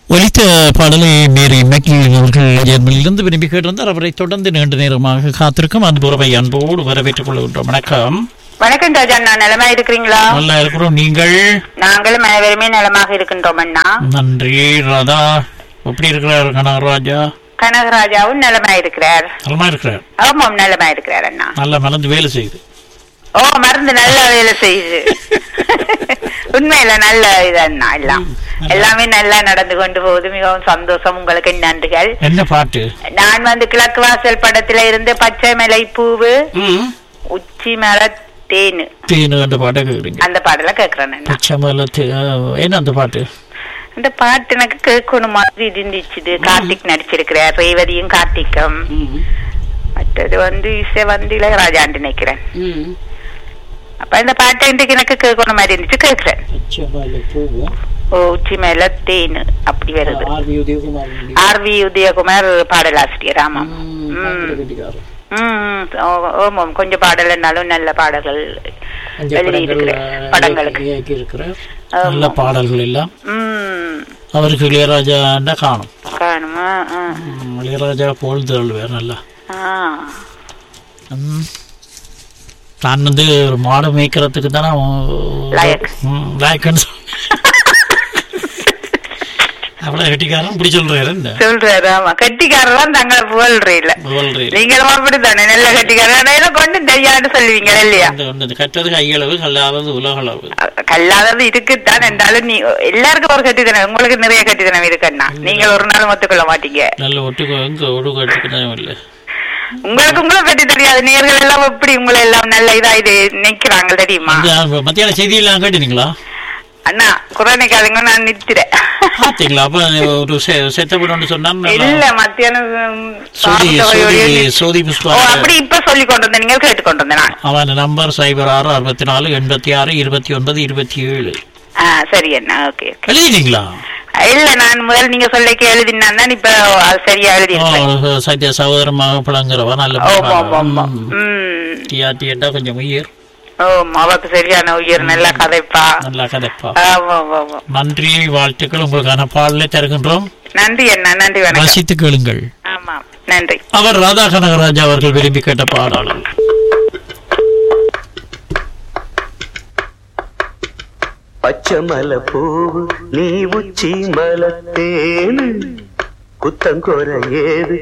ஒலித்த பாடலை மேரி மெக்கில் அவர்கள் ஜெர்மனியிலிருந்து விரும்பி கேட்டிருந்தார். அவரை தொடர்ந்து நீண்ட நேரமாக காத்திருக்கும் அன்புறவை அன்போடு வரவேற்றுக் கொள்கின்றோம். வணக்கம். வணக்கம் ராஜா, நான் நலமா இருக்கிறீங்களா? நல்லா இருக்கிறோம். நீங்கள்? நாங்களும் அனைவருமே நலமாக இருக்கின்றோம் அண்ணா. நன்றி. ராதா எப்படி இருக்கிறார்? கனகராஜா கனகராஜாவும் நலமா இருக்கிறார். நலமா இருக்கிறார். ஆமாம், நலமா இருக்கிறார் அண்ணா. நல்ல மறந்து வேலை செய்யுது. ஓ, மருந்து நல்லா வேலை செய்யுது. உண்மையில நல்ல இது அண்ணா. எல்லாமே நல்லா நடந்து கொண்டு போகுது. மிகவும் சந்தோஷம். உங்களுக்கு நன்றிகள். என்ன பாட்டு? நான் கிழக்கு வாசல் படத்துல இருந்து பச்சை மலை பூவு உச்சி மர தேனு அந்த பாட்டை கேக்குறீங்க? அந்த பாடல கேக்குறேன். பச்சை மலை என்ன அந்த பாட்டு? அந்த பாட்டு எனக்கு கேட்கணும் மாதிரி இருந்துச்சு. கார்த்திக் நடிச்சிருக்கிறார், ரேவதியும் கார்த்திக்கும். மற்றது இசை இளையராஜான்னு நினைக்கிறேன். அப்ப இந்த பாட்டை இன்றைக்கு எனக்கு கேட்கணும் மாதிரி இருந்துச்சு, கேட்கிறேன். ஓ, உச்சி மேல தேனு அப்படி வருது. ஆர்வி உதயகுமார் பாடலாசிரியர். ஆமாம். ஓமாம், கொஞ்சம் பாடல்னாலும் நல்ல பாடல்கள் எழுதியிருக்கிறேன் படங்களுக்கு. நல்ல பாடல்கள் எல்லாம் அவருக்கு இளையராஜா காணுமா? இளையராஜா போல் வேற நல்லா. நான் ஒரு மாடு மேய்க்கிறதுக்கு தானே அவ்வளவு கட்டிக்காரன் இப்படி சொல்றாரு. ஆமா, கட்டிக்காரன் தங்களை புகழ்றீல. நீங்களும் அப்படித்தானே நல்ல கட்டிக்காரன் கொண்டு தெரியான்னு சொல்லுவீங்க இல்லையா? கட்டது கையளவு, கல்லாதது உலகளவு. கல்லாதது இருக்குத்தான் என்றாலும் நீ எல்லாருக்கும் ஒரு கட்டித்தனம், உங்களுக்கு நிறைய கட்டித்தனம் இருக்குன்னா நீங்க ஒரு நாள் ஒத்துக்கொள்ள மாட்டீங்க. நல்ல ஒட்டு கட்டித்தனம் இல்லை உங்களுக்கு. உங்களை பற்றி தெரியாது. நேர்கள் எல்லாம் எப்படி உங்களை எல்லாம் நல்ல இதா இது நினைக்கிறாங்க தெரியுமா? மத்தியான செய்தியெல்லாம் கேட்டீங்களா அண்ணா? குரானிக்காரங்க நான் நிறுத்திறேன். ஒரு செத்தப்படும் சொன்னா இல்ல, மத்தியானம் அப்படி இப்ப சொல்லி கொண்டு வந்தேன், நீங்க கேட்டு கொண்டு வந்தேன். அவன் நம்பர் 0664868627. சரி அண்ணா, ஓகே. எழுதினீங்களா? இல்ல, நான் முதல் நீங்க சொல்ல எழுதினா இப்ப சரியா எழுதி சத்யா சகோதரமாக பழங்குறவா நல்ல கொஞ்சம் உயிர். அவருக்கு சரியான உயிர். நல்லா கதைப்பா. நன்றி, வாழ்த்துக்கள். உங்களுக்கான பாடலை தருகின்றோம். நன்றி அண்ணா. நன்றி, வணக்கம். ரசித்து கேளுங்கள். ஆமா, நன்றி. அவர் ராதா கனகராஜா அவர்கள் விரும்பி கேட்ட பாடல். பச்சை மலை பூவு நீ உச்சி மலத்தேனு குத்தங்கொர ஏது